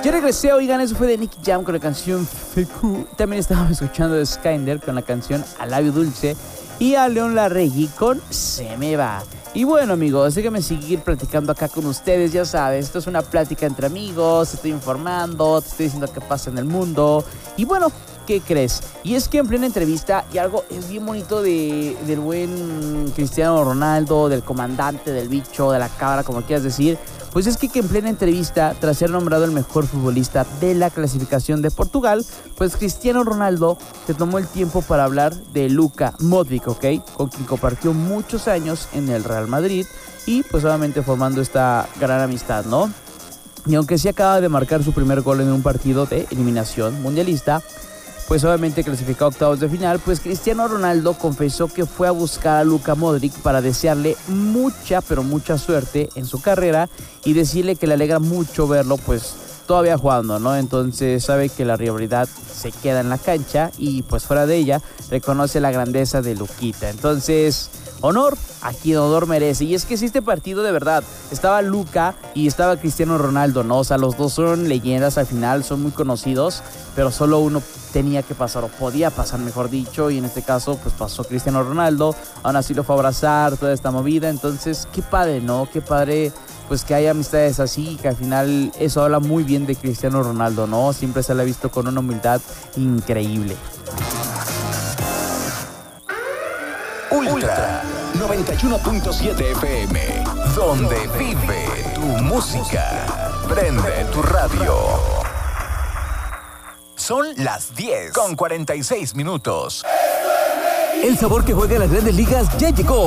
Ya regresé, oigan, eso fue de Nicky Jam con la canción FQ. También estábamos escuchando de Skyler con la canción A Labio Dulce y a León Larregui con Se Me Va. Y bueno, amigos, déjenme seguir platicando acá con ustedes. Ya sabes, esto es una plática entre amigos, te estoy informando, te estoy diciendo qué pasa en el mundo. Y bueno, ¿qué crees? Y es que en plena entrevista, y algo es bien bonito del buen Cristiano Ronaldo, del comandante, del bicho, de la cabra, como quieras decir, pues es que en plena entrevista, tras ser nombrado el mejor futbolista de la clasificación de Portugal, pues Cristiano Ronaldo se tomó el tiempo para hablar de Luka Modric, ¿ok? Con quien compartió muchos años en el Real Madrid y pues obviamente formando esta gran amistad, ¿no? Y aunque sí acaba de marcar su primer gol en un partido de eliminación mundialista, pues obviamente clasificado a octavos de final, pues Cristiano Ronaldo confesó que fue a buscar a Luka Modric para desearle mucha, pero mucha suerte en su carrera y decirle que le alegra mucho verlo, pues todavía jugando, ¿no? Entonces sabe que la rivalidad se queda en la cancha y pues fuera de ella reconoce la grandeza de Luquita. Entonces, honor a quien honor merece. Y es que si este partido de verdad estaba Luka y estaba Cristiano Ronaldo, ¿no? O sea, los dos son leyendas al final, son muy conocidos, pero solo uno tenía que pasar, o podía pasar, mejor dicho, y en este caso, pues pasó Cristiano Ronaldo, aún así lo fue a abrazar, toda esta movida. Entonces, qué padre, ¿no? Qué padre, pues que haya amistades así, que al final eso habla muy bien de Cristiano Ronaldo, ¿no? Siempre se le ha visto con una humildad increíble. Ultra 91.7 FM, donde vive tu música. Prende tu radio. Son las 10:46. El sabor que juega en las grandes ligas ya llegó.